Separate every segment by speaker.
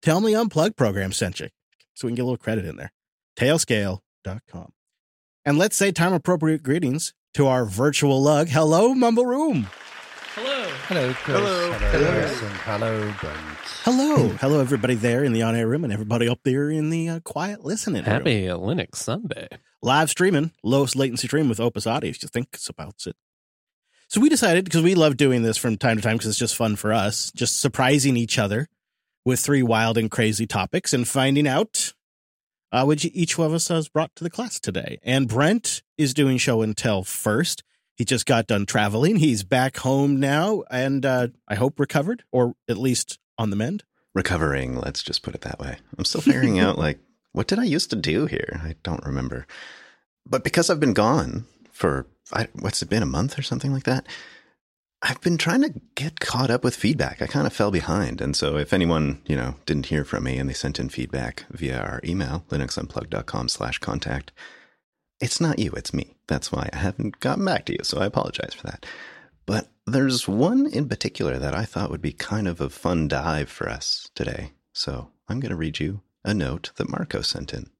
Speaker 1: Tell Me Unplugged program sent you, so we can get a little credit in there. Tailscale.com. And let's say time-appropriate greetings to our virtual lug. Hello, Mumble Room.
Speaker 2: Hello.
Speaker 3: Hello, Chris.
Speaker 2: Hello.
Speaker 3: Chris, and hello, Brent.
Speaker 1: Hello. Hello, everybody there in the on-air room and everybody up there in the quiet listening room.
Speaker 2: Happy Linux Sunday.
Speaker 1: Live streaming, lowest latency think with Opus Audio, if you think about it. So we decided, because we love doing this from time to time because it's just fun for us, just surprising each other with 3 wild and crazy topics and finding out which each of us has brought to the class today. And Brent is doing show and tell first. He just got done traveling. He's back home now and I hope recovered, or at least on the mend.
Speaker 4: Recovering, let's just put it that way. I'm still figuring out, what did I used to do here? I don't remember. But because I've been gone for, what's it been, a month or something like that? I've been trying to get caught up with feedback. I kind of fell behind. And so if anyone, didn't hear from me and they sent in feedback via our email, linuxunplugged.com/contact, it's not you, it's me. That's why I haven't gotten back to you. So I apologize for that. But there's one in particular that I thought would be kind of a fun dive for us today. So I'm going to read you a note that Marco sent in.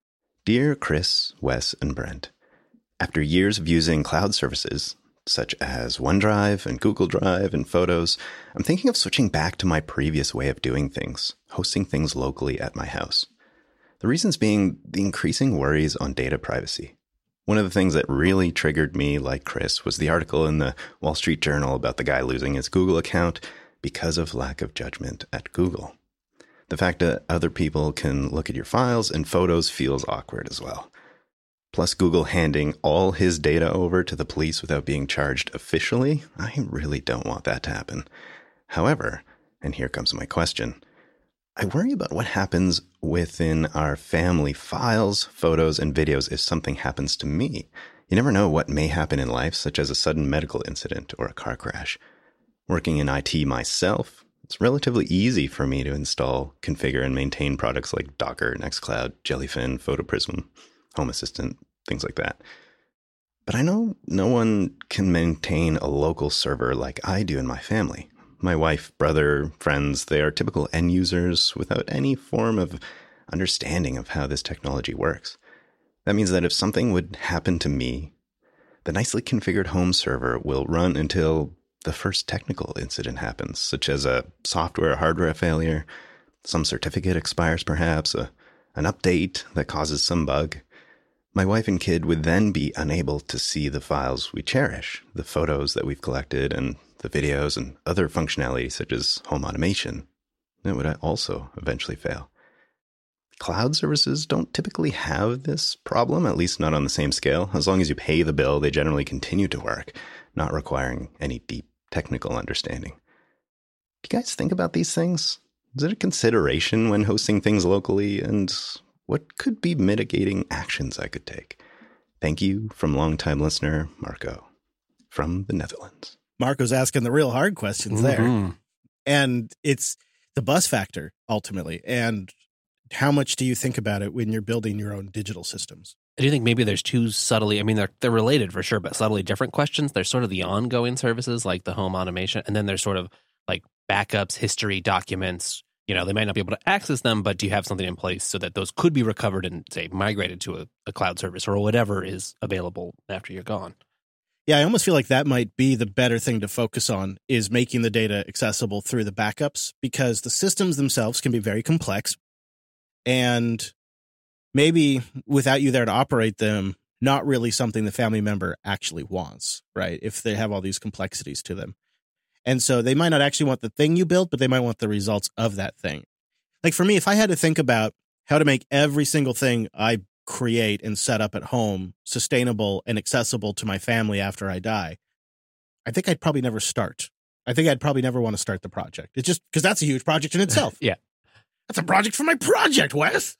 Speaker 4: Dear Chris, Wes, and Brent, after years of using cloud services, such as OneDrive and Google Drive and Photos, I'm thinking of switching back to my previous way of doing things, hosting things locally at my house. The reasons being the increasing worries on data privacy. One of the things that really triggered me, like Chris, was the article in the Wall Street Journal about the guy losing his Google account because of lack of judgment at Google. The fact that other people can look at your files and photos feels awkward as well. Plus Google handing all his data over to the police without being charged officially, I really don't want that to happen. However, and here comes my question, I worry about what happens within our family files, photos, and videos if something happens to me. You never know what may happen in life, such as a sudden medical incident or a car crash. Working in IT myself, it's relatively easy for me to install, configure, and maintain products like Docker, Nextcloud, Jellyfin, PhotoPrism, Home Assistant, things like that. But I know no one can maintain a local server like I do in my family. My wife, brother, friends, they are typical end users without any form of understanding of how this technology works. That means that if something would happen to me, the nicely configured home server will run until the first technical incident happens, such as a software or hardware failure, some certificate expires perhaps, an update that causes some bug. My wife and kid would then be unable to see the files we cherish, the photos that we've collected, and the videos and other functionality such as home automation. It would also eventually fail. Cloud services don't typically have this problem, at least not on the same scale. As long as you pay the bill, they generally continue to work, not requiring any deep technical understanding. Do you guys think about these things? Is it a consideration when hosting things locally, and what could be mitigating actions I could take? Thank you from longtime listener Marco from the Netherlands.
Speaker 1: Marco's asking the real hard questions there. And it's the buzz factor, ultimately. And how much do you think about it when you're building your own digital systems?
Speaker 2: I do think maybe there's two subtly, they're related for sure, but subtly different questions. There's sort of the ongoing services like the home automation, and then there's sort of like backups, history, documents. They might not be able to access them, but do you have something in place so that those could be recovered and, say, migrated to a cloud service or whatever is available after you're gone?
Speaker 1: Yeah, I almost feel like that might be the better thing to focus on, is making the data accessible through the backups, because the systems themselves can be very complex. And maybe without you there to operate them, not really something the family member actually wants, right? If they have all these complexities to them. And so they might not actually want the thing you built, but they might want the results of that thing. Like for me, if I had to think about how to make every single thing I create and set up at home sustainable and accessible to my family after I die, I think I'd probably never start. I think I'd probably never want to start the project. It's just because that's a huge project in itself.
Speaker 2: Yeah.
Speaker 1: That's a project for my project, Wes.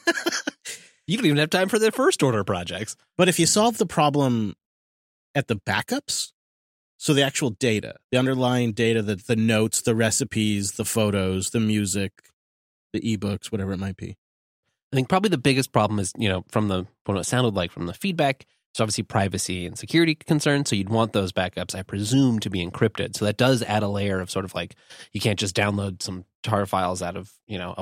Speaker 2: You don't even have time for the first order projects.
Speaker 1: But if you solve the problem at the backups, so the actual data, the underlying data, the notes, the recipes, the photos, the music, the ebooks, whatever it might be.
Speaker 2: I think probably the biggest problem is, from what it sounded like from the feedback, it's obviously privacy and security concerns. So you'd want those backups, I presume, to be encrypted. So that does add a layer of sort of like, you can't just download some tar files out of, a